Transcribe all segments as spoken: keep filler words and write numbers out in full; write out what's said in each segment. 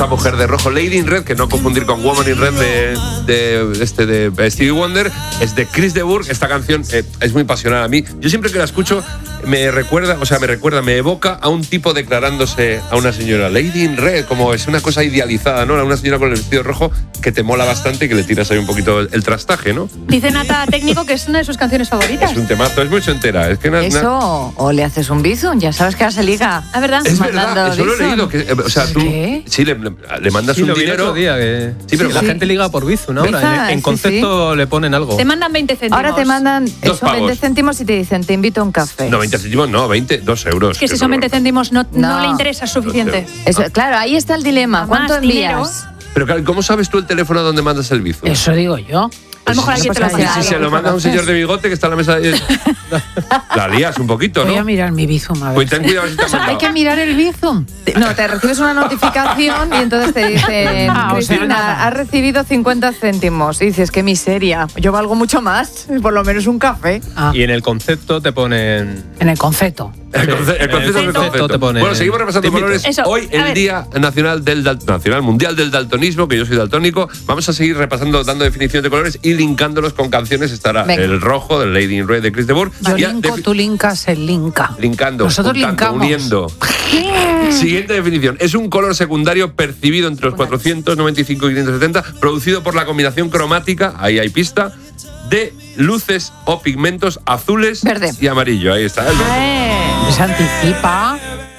famosa mujer de rojo, Lady in Red, que no confundir con Woman in Red de, de, este, de Stevie Wonder, es de Chris de Burgh. Esta canción eh, es muy pasional a mí. Yo siempre que la escucho me recuerda, o sea, me recuerda, me evoca a un tipo declarándose a una señora, Lady in Red, como es una cosa idealizada, ¿no? A una señora con el vestido rojo que te mola bastante y que le tiras ahí un poquito el, el trastaje, ¿no? Dice Nata Técnico que es una de sus canciones favoritas. Es un temazo, es muy entera. Es que na, Eso, na... o le haces un bizum, ya sabes que ahora se liga. ¿A verdad? Es verdad, eso lo he leído. Que, o sea, tú ¿Qué? sí, le, le mandas sí, un lo vi dinero. el otro día, que sí, pero sí, la sí. gente liga por Bizum ahora. Bizum, En, en sí, concepto sí. le ponen algo. Te mandan veinte céntimos. Ahora te mandan Dos son veinte pavos. céntimos y te dicen, te invito a un café. No, veinte céntimos, no, veinte, dos euros. Es que si son veinte céntimos no, no. No. le interesa suficiente. Eso, claro, ahí está el dilema. ¿Cuánto Más envías? dinero. Pero claro, ¿cómo sabes tú el teléfono a donde mandas el bizum? Eso digo yo. A lo mejor alguien te lo Pues manda. Si se lo manda a un señor de bigote que está en la mesa de... La lías un poquito, Voy a ¿no? mirar mi Bizum a ver. Pues ten cuidado si te O han sea, hay mandado. que mirar el Bizum. No, te recibes una notificación y entonces te dicen, Ah, o sea, Cristina, nada. has recibido cincuenta céntimos. Y dices, qué miseria, yo valgo mucho más, por lo menos un café. Ah, Y en el concepto te ponen... en el concepto. El conce- el concepto es el concepto. te pone- Bueno, seguimos repasando te invito. colores. Eso, Hoy a el ver. Día Nacional del Dal- Nacional Mundial del Daltonismo, que yo soy daltónico. Vamos a seguir repasando, dando definiciones de colores y linkándolos con canciones. Estará Venga. el rojo del Lady in Red de Chris de Burgh. Yo Ya linko, defi- tú linkas, él linka. Linkando, Nosotros juntando, linkamos. uniendo. Siguiente definición. Es un color secundario percibido entre los cuatrocientos noventa y cinco y quinientos setenta, producido por la combinación cromática, ahí hay pista, de luces o pigmentos azules Verde. y amarillo. Ahí está. el verde. Eh, Se anticipa.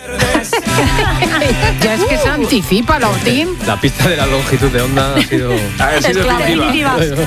Ya es que se anticipa, Lautín. La pista de la longitud de onda ha sido... Ha sido es clave, definitiva. definitiva.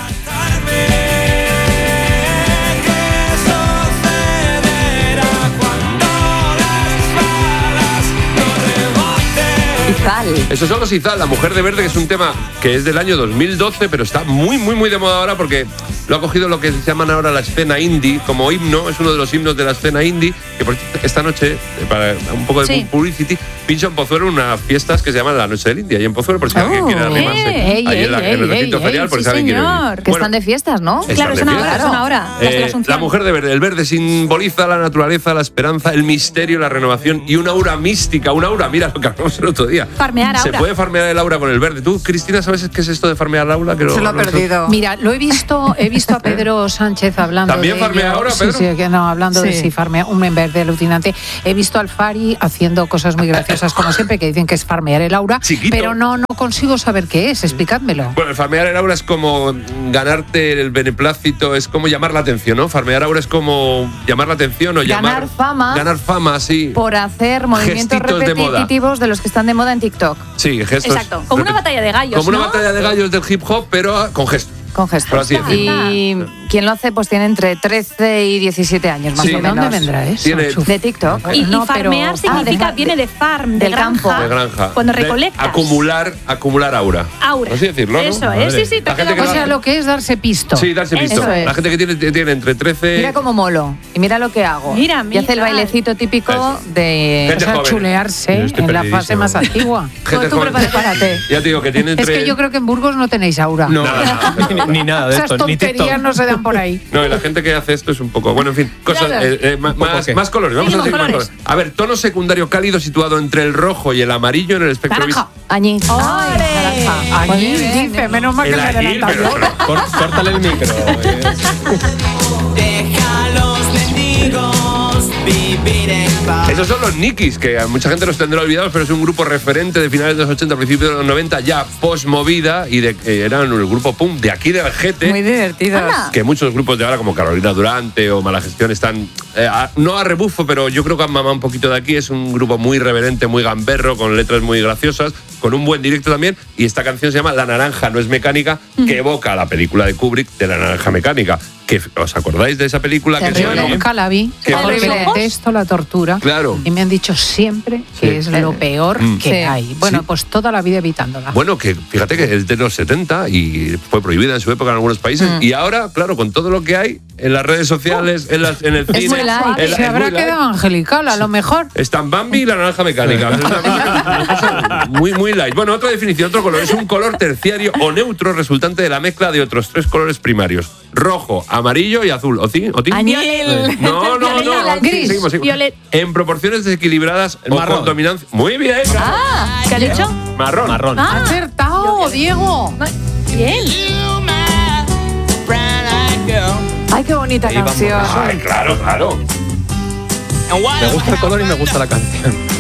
Izal. Esos son los Izal, la mujer de verde, que es un tema que es del año dos mil doce, pero está muy, muy, muy de moda ahora porque lo ha cogido lo que se llaman ahora la escena indie como himno. Es uno de los himnos de la escena indie, que por cierto, esta noche, eh, para un poco de Sí. publicity, pincho en Pozuelo unas fiestas que se llaman la Noche del Indie, ahí en Pozuelo, por si Oh, alguien quiere arrimarse. ey, ahí en, la- ey, en el ey, recinto ey, ferial, por sí, si alguien quiere señor. venir. Que Bueno, están de fiestas, ¿no? Están Claro, de son ahora, fiesta. son ahora. Las de la Eh, Asunción. la mujer de verde. El verde simboliza la naturaleza, la esperanza, el misterio, la renovación y una aura mística. Una aura, mira lo que hablamos el otro día. Farmear Se aura. puede farmear el aura con el verde. ¿Tú, Cristina, sabes qué es esto de farmear el aura? Que Se lo ha no- perdido. Mira, lo he visto, he visto a Pedro Sánchez hablando ¿También de farmea ello. ahora, Sí, Pedro? sí, que no, hablando de Sí. si farmea, un verde alucinante. He visto al Fari haciendo cosas muy graciosas, como siempre, que dicen que es farmear el aura, Chiquito. pero no, no consigo saber qué es, explicádmelo. Bueno, el farmear el aura es como ganarte el beneplácito, es como llamar la atención, ¿no? Farmear aura es como llamar la atención o Ganar llamar... fama. Ganar fama, sí. Por hacer movimientos Gestitos de moda. repetitivos de los que están de moda en TikTok. Sí, gestos. Exacto. Como una batalla de gallos, Como una ¿no? batalla de gallos del hip hop, pero ah, con gestos. Con gestos. Por así decirlo. Y quien lo hace, pues tiene entre trece y diecisiete años, más Sí. o ¿De menos. dónde vendrá eso? Tiene- Chuf? De TikTok. Y, y No, pero- farmear Ah, significa, de- viene de farm, de del granja. campo. De granja. Cuando De recolectas. acumular, acumular aura. Aura. Así decirlo, ¿no? Eso es, sí, sí. te La queda gente que O lo sea, hace- lo que es darse pisto. Sí, darse visto. Eso es. La gente que tiene, tiene entre trece... Mira cómo molo. Y mira lo que hago. Mira, Y hace el mira. bailecito típico Eso. de... O Gente sea, joven. chulearse Yo estoy en la fase perdidísimo. más antigua. gente Tú joven. prepárate. Ya te digo que tiene Es entre... que yo creo que en Burgos no tenéis aura. No, Nada, ni, ni nada de Esas esto, ni tonterías TikTok. no se dan por ahí. No, y la gente que hace esto es un poco... Bueno, en fin, cosas... Claro. eh, eh, ma- ¿Un poco más, qué? más colores. Vamos a Seguimos seguir más colores. colores. A ver, tono secundario cálido situado entre el rojo y el amarillo en el espectro... Naranja. Añí. ¡Ole! Allí Muy bien. dice, menos mal que El me ají, adelanta pero- yo. pero- Cor- córtale el micro. eh. Deja a los mendigos vivir en paz. Esos son los Nikis, que a mucha gente los tendrá olvidados, pero es un grupo referente de finales de los ochenta, principios de los noventa, ya post-movida, y de, eh, eran el grupo punk de aquí del Jete. Muy divertidos. Anda. Que muchos grupos de ahora, como Carolina Durante o Mala Gestión, están, eh, a- no a rebufo, pero yo creo que han mamado un poquito de aquí. Es un grupo muy reverente, muy gamberro, con letras muy graciosas, con un buen directo también. Y esta canción se llama La naranja no es mecánica, que evoca la película de Kubrick de La naranja mecánica. Que, ¿os acordáis de esa película? Que se Yo Terrible. nunca la vi, Qué porque horrible. detesto la tortura. Claro. Y me han dicho siempre que Sí. es lo peor Mm. que Sí. hay. Bueno, Sí. pues toda la vida evitándola. Bueno, que fíjate que es de los setenta y fue prohibida en su época en algunos países. Y ahora, claro, con todo lo que hay en las redes sociales, en, las- en el Es cine. muy light. en la- Se es habrá muy light. quedado angelical, a lo mejor. Están Bambi y la naranja mecánica. Es una cosa- una cosa muy, muy light. Bueno, otra definición, otro color. Es un color terciario o neutro resultante de la mezcla de otros tres colores primarios: rojo, amarillo y azul. ¿O sí? ¿O ti? Añil. No, no, no. Violet. Gris. Seguimos, seguimos. Violet. En proporciones desequilibradas El o marrón. con dominancia. Muy bien. Ah, ¿qué ha dicho? Marrón. Marrón. Ah. ¡Acertado, Diego! Bien. Ay, qué bonita Ahí vamos. canción. Ay, claro, claro. Me gusta el color y me gusta la canción.